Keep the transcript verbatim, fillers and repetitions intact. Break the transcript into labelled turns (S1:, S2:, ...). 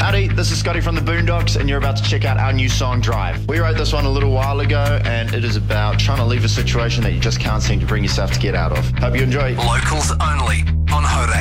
S1: Howdy, this is Scotty from the Boondocks, and you're about to check out our new song, Drive. We wrote this one a little while ago, and it is about trying to leave a situation that you just can't seem to bring yourself to get out of. Hope you enjoy.
S2: Locals only on Hoda.